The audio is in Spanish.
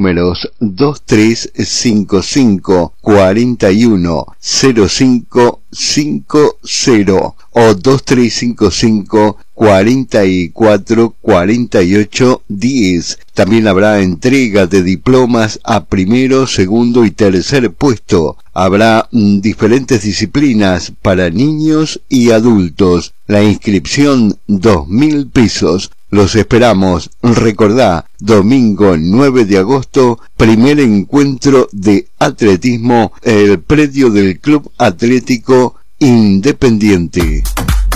números 2355 41 05 50 o 2355 44 48 10. También habrá entrega de diplomas a primero, segundo y tercer puesto. Habrá diferentes disciplinas para niños y adultos. La inscripción 2.000 pesos. Los esperamos. Recordá, domingo 9 de agosto, primer encuentro de atletismo en el predio del Club Atlético Independiente.